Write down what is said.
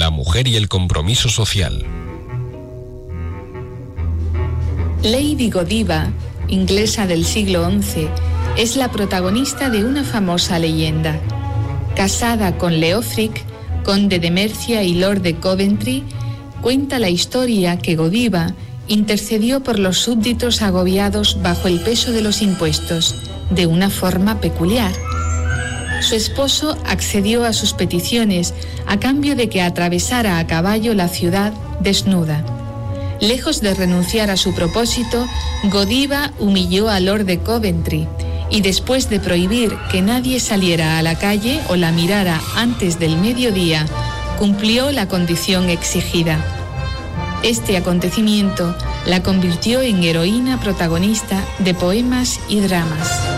la mujer y el compromiso social. Lady Godiva, inglesa del siglo XI, es la protagonista de una famosa leyenda. Casada con Leofric, conde de Mercia y lord de Coventry, cuenta la historia que Godiva intercedió por los súbditos agobiados bajo el peso de los impuestos, de una forma peculiar. Su esposo accedió a sus peticiones a cambio de que atravesara a caballo la ciudad desnuda. Lejos de renunciar a su propósito, Godiva humilló al lord de Coventry y después de prohibir que nadie saliera a la calle o la mirara antes del mediodía, cumplió la condición exigida. Este acontecimiento la convirtió en heroína protagonista de poemas y dramas.